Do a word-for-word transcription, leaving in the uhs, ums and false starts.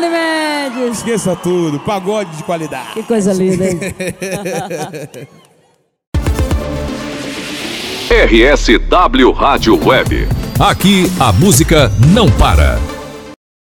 Alexandre Mendes. Esqueça tudo, pagode de qualidade. Que coisa linda, hein? R S W Rádio Web. Aqui a música não para.